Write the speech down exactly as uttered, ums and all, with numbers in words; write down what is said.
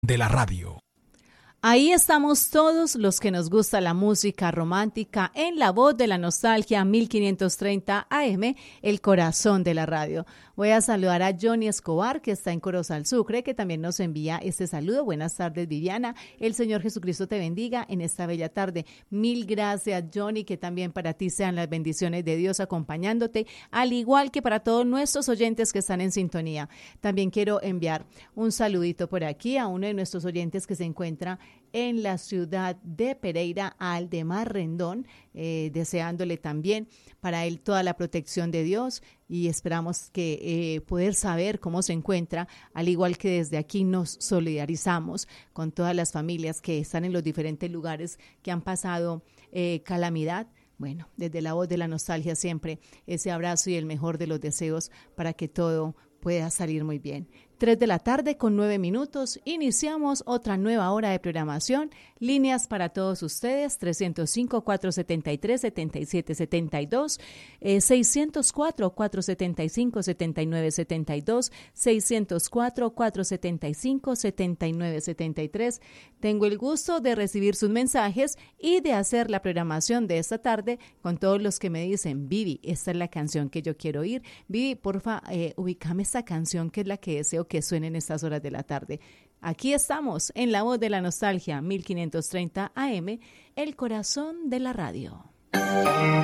de la radio. Ahí estamos todos los que nos gusta la música romántica en la voz de la nostalgia mil quinientos treinta A M, el corazón de la radio. Voy a saludar a Johnny Escobar, que está en Corozal Sucre, que también nos envía este saludo. Buenas tardes, Viviana. El Señor Jesucristo te bendiga en esta bella tarde. Mil gracias, Johnny, que también para ti sean las bendiciones de Dios acompañándote, al igual que para todos nuestros oyentes que están en sintonía. También quiero enviar un saludito por aquí a uno de nuestros oyentes que se encuentra en la ciudad de Pereira, a Aldemar Rendón, eh, deseándole también para él toda la protección de Dios, y esperamos que eh, poder saber cómo se encuentra, al igual que desde aquí nos solidarizamos con todas las familias que están en los diferentes lugares que han pasado eh, calamidad. Bueno, desde la voz de la nostalgia siempre ese abrazo y el mejor de los deseos para que todo pueda salir muy bien. Tres de la tarde con nueve minutos, iniciamos otra nueva hora de programación. Líneas para todos ustedes, trescientos cinco, cuatrocientos setenta y tres, setenta y siete setenta y dos, eh, seiscientos cuatro, cuatrocientos setenta y cinco, setenta y nueve setenta y dos, seiscientos cuatro, cuatrocientos setenta y cinco, setenta y nueve setenta y tres. Tengo el gusto de recibir sus mensajes y de hacer la programación de esta tarde con todos los que me dicen: Vivi, esta es la canción que yo quiero oír. Vivi, porfa, eh, ubícame esta canción que es la que deseo que suene en estas horas de la tarde. Aquí estamos en la voz de la nostalgia mil quinientos treinta A M, el corazón de la radio.